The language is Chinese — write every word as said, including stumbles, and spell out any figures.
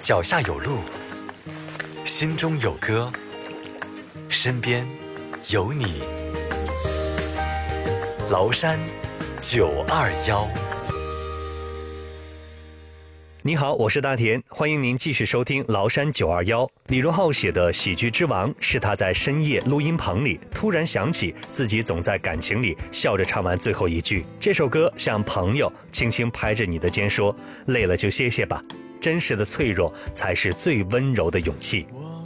脚下有路，心中有歌，身边有你。崂山九二幺。 你好，我是大田，欢迎您继续收听崂山九二幺。李荣浩写的《喜剧之王》是他在深夜录音棚里突然想起自己总在感情里笑着唱完最后一句。这首歌像朋友轻轻拍着你的肩说，累了就歇歇吧，真实的脆弱才是最温柔的勇气。 我